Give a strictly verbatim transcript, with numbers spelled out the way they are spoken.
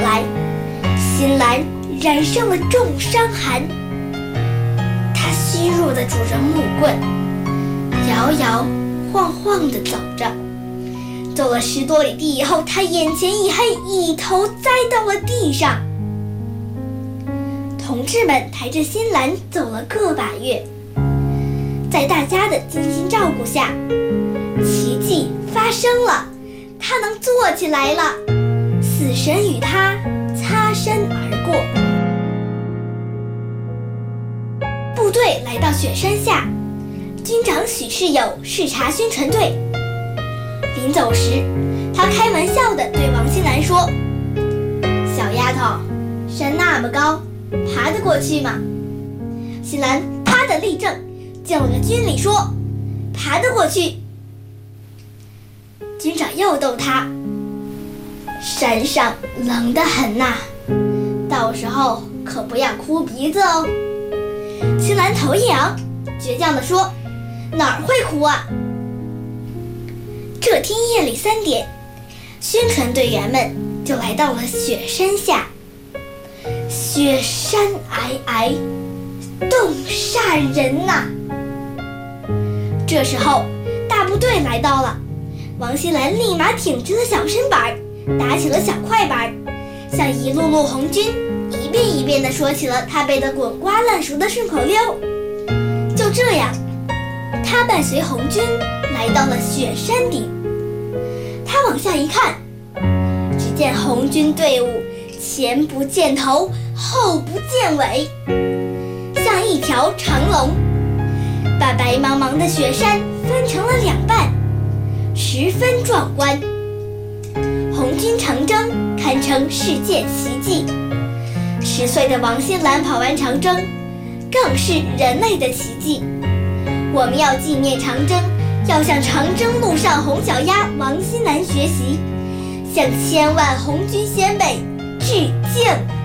来，新兰染上了重伤寒。他虚弱地拄着木棍，摇摇晃晃地走着。走了十多里地以后，他眼前一黑，一头栽到了地上。同志们抬着新兰走了个把月，在大家的精心照顾下，奇迹发生了，他能坐起来了。死神与他擦身而过。部队来到雪山下，军长许世友视察宣传队。临走时，他开玩笑地对王新兰说：“小丫头，山那么高，爬得过去吗？”新兰啪地立正，敬了个军礼，说：“爬得过去。”军长又逗他：“山上冷得很呐，到时候可不要哭鼻子哦。”新兰头一扬，倔强地说：“哪儿会哭啊？”这天夜里三点，宣传队员们就来到了雪山下。雪山皑皑，冻煞人呐、啊。这时候，大部队来到了，王新兰立马挺直了小身板，打起了小快板，向一路路红军一遍一遍地说起了他背得滚瓜烂熟的顺口溜。就这样，他伴随红军来到了雪山顶。他往下一看，只见红军队伍前不见头，后不见尾，像一条长龙，把白茫茫的雪山分成了两半，十分壮观。红军长征堪称世界奇迹，十岁的王新兰跑完长征，更是人类的奇迹。我们要纪念长征，要向长征路上红脚丫王新兰学习，向千万红军先辈致敬。